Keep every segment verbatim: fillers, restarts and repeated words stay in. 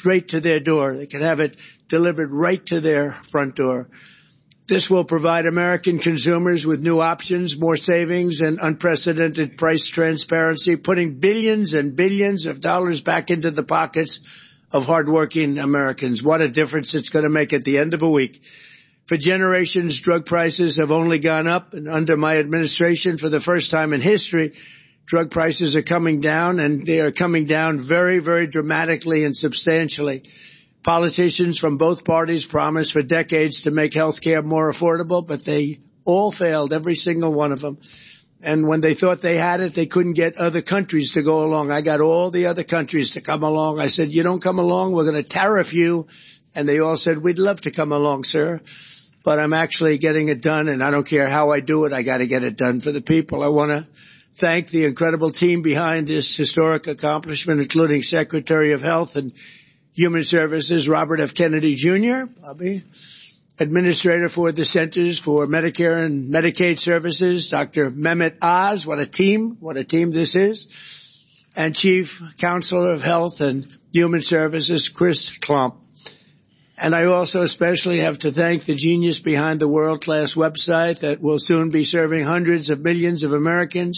straight to their door. They can have it delivered right to their front door. This will provide American consumers with new options, more savings, and unprecedented price transparency, putting billions and billions of dollars back into the pockets of hardworking Americans. What a difference it's going to make at the end of a week. For generations, drug prices have only gone up, and under my administration, for the first time in history, drug prices are coming down, and they are coming down very, very dramatically and substantially. Politicians from both parties promised for decades to make health care more affordable, but they all failed, every single one of them. And when they thought they had it, they couldn't get other countries to go along. I got all the other countries to come along. I said, you don't come along, we're going to tariff you. And they all said, we'd love to come along, sir. But I'm actually getting it done, and I don't care how I do it. I got to get it done for the people. I want to thank the incredible team behind this historic accomplishment, including Secretary of Health and Human Services, Robert F. Kennedy, Junior, Bobby, Administrator for the Centers for Medicare and Medicaid Services, Doctor Mehmet Oz. What a team. What a team this is. And Chief Counselor of Health and Human Services, Chris Klump. And I also especially have to thank the genius behind the world-class website that will soon be serving hundreds of millions of Americans,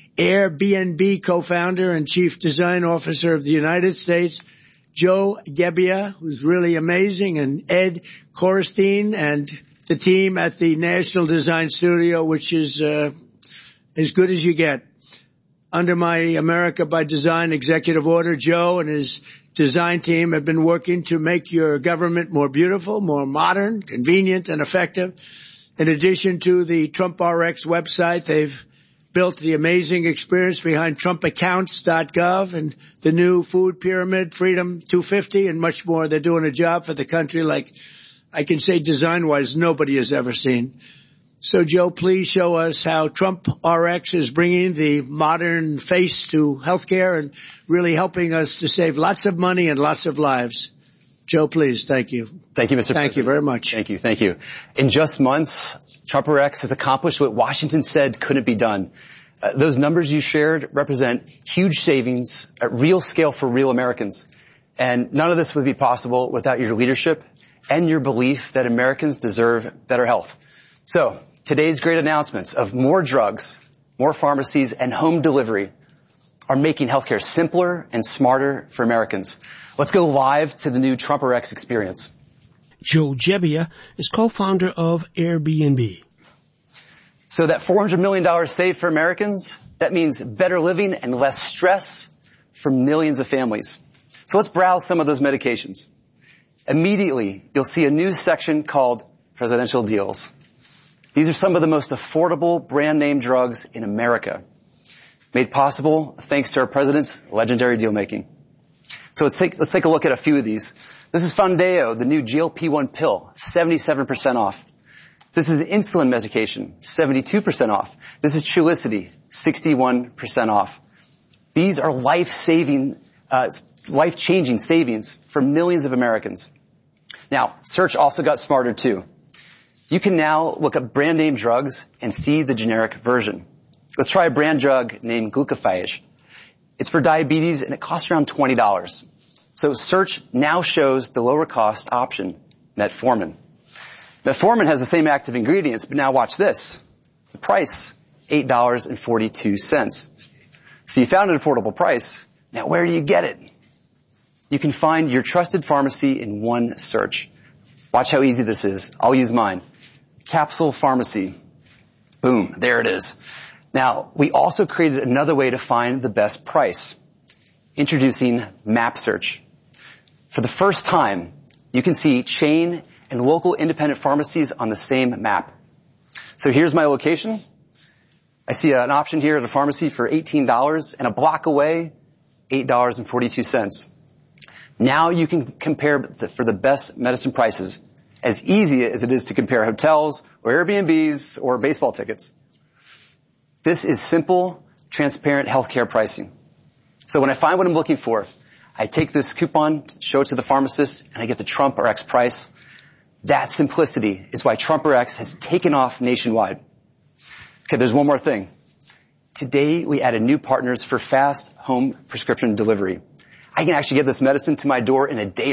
Airbnb co-founder and Chief Design Officer of the United States, Joe Gebbia, who's really amazing, and Ed Korstein, and the team at the National Design Studio, which is uh, as good as you get. Under my America by Design executive order, Joe and his design team have been working to make your government more beautiful, more modern, convenient, and effective. In addition to the Trump R X website, they've built the amazing experience behind Trump Accounts dot gov and the new food pyramid, Freedom two fifty, and much more. They're doing a job for the country like I can say design-wise nobody has ever seen. So, Joe, please show us how Trump R X is bringing the modern face to healthcare and really helping us to save lots of money and lots of lives. Joe, please. Thank you. Thank you, Mister Thank President. you very much. Thank you. Thank you. In just months, Trump R X has accomplished what Washington said couldn't be done. Uh, those numbers you shared represent huge savings at real scale for real Americans. And none of this would be possible without your leadership and your belief that Americans deserve better health. So, today's great announcements of more drugs, more pharmacies, and home delivery are making healthcare simpler and smarter for Americans. Let's go live to the new Trump R X experience. Joe Gebbia is co-founder of Airbnb. So that four hundred million dollars saved for Americans, that means better living and less stress for millions of families. So let's browse some of those medications. Immediately, you'll see a new section called Presidential Deals. These are some of the most affordable brand name drugs in America, made possible thanks to our president's legendary deal making. So let's take, let's take a look at a few of these. This is Foundayo, the new G L P one pill, seventy-seven percent off. This is an insulin medication, seventy-two percent off. This is Trulicity, sixty-one percent off. These are life-saving, uh, life-changing savings for millions of Americans. Now, search also got smarter too. You can now look up brand name drugs and see the generic version. Let's try a brand drug named Glucophage. It's for diabetes and it costs around twenty dollars. So search now shows the lower cost option, Metformin. Metformin has the same active ingredients, but now watch this. The price, eight dollars and forty-two cents. So you found an affordable price. Now where do you get it? You can find your trusted pharmacy in one search. Watch how easy this is. I'll use mine. Capsule Pharmacy. Boom, there it is. Now, we also created another way to find the best price. Introducing Map Search. For the first time, you can see chain and local independent pharmacies on the same map. So here's my location. I see an option here at a pharmacy for eighteen dollars and a block away, eight dollars and forty-two cents. Now you can compare the, for the best medicine prices as easy as it is to compare hotels or Airbnbs or baseball tickets. This is simple, transparent healthcare pricing. So when I find what I'm looking for, I take this coupon, show it to the pharmacist, and I get the Trump R X price. That simplicity is why Trump R X has taken off nationwide. Okay, there's one more thing. Today, we added new partners for fast home prescription delivery. I can actually get this medicine to my door in a day